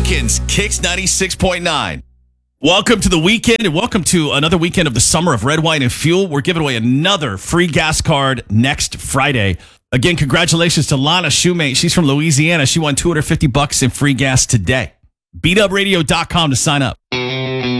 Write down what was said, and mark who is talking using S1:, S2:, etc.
S1: Jenkins, Kicks 96.9. Welcome to the weekend and welcome to another weekend of the summer of Red, Wine, and Fuel. We're giving away another free gas card next Friday. Again, congratulations to Lana Shoemate. She's from Louisiana. She won $250 in free gas today. BeatUpRadio.com to sign up.